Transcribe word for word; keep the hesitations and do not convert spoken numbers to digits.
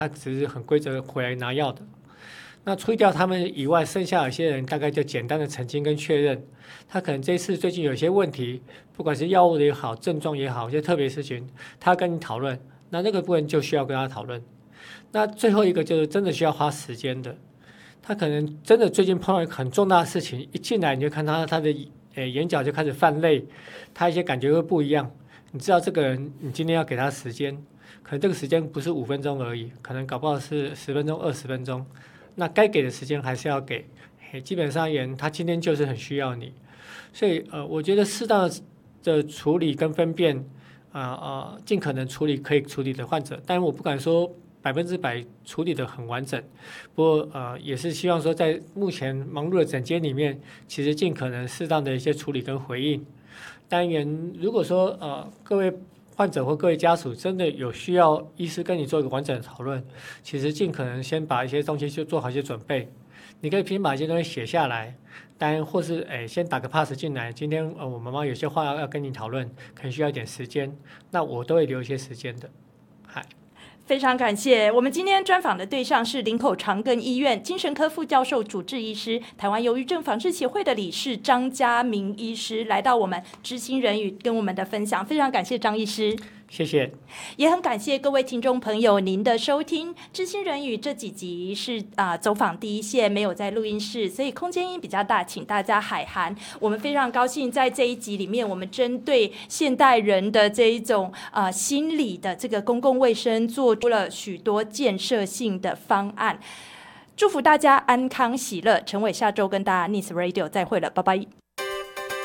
他只是很规则回来拿药的。那除掉他们以外，剩下有些人大概就简单的澄清跟确认，他可能这次最近有些问题，不管是药物也好，症状也好，一些特别事情，他跟你讨论，那那个部分就需要跟他讨论。那最后一个就是真的需要花时间的，他可能真的最近碰到一个很重大的事情，一进来你就看他他的呃眼角就开始泛泪，他一些感觉会不一样，你知道这个人你今天要给他时间，可能这个时间不是五分钟而已，可能搞不好是十分钟、二十分钟。那该给的时间还是要给，基本上而言，他今天就是很需要你，所以呃，我觉得适当的处理跟分辨，啊、呃、啊、呃，尽可能处理可以处理的患者，但我不敢说百分之百处理的很完整，不过呃，也是希望说在目前忙碌的诊间里面，其实尽可能适当的一些处理跟回应。当然，如果说呃各位患者或各位家属真的有需要医师跟你做一个完整的讨论，其实尽可能先把一些东西就做好一些准备。你可以先把一些东西写下来，当然或是诶先打个 pass 进来。今天呃我妈妈有些话要跟你讨论，可能需要一点时间，那我都会留一些时间的。嗨。 非常感谢，我们今天专访的对象是林口长庚医院精神科副教授、主治医师、台湾忧郁症防治协会的理事张家明医师，来到我们知心人语跟我们的分享，非常感谢张医师。 谢谢， 也很感谢各位听众朋友您的收听。知心人语这几集是啊、呃、走访第一线，没有在录音室，所以空间音比较大，请大家海涵。我们非常高兴在这一集里面，我们针对现代人的这一种啊、呃、心理的这个公共卫生，做出了许多建设性的方案。祝福大家安康喜乐。陈伟下周跟大家 Nice Radio 再会了，拜拜。